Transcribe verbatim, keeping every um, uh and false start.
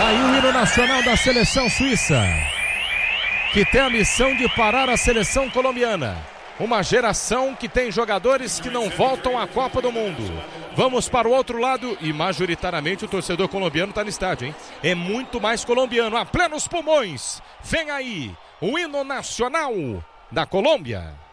Aí o hino nacional da seleção suíça, que tem a missão de parar a seleção colombiana. Uma geração que tem jogadores que não voltam à Copa do Mundo. Vamos para o outro lado e majoritariamente o torcedor colombiano está no estádio, hein? É muito mais colombiano, a plenos pulmões. Vem aí o hino nacional da Colômbia.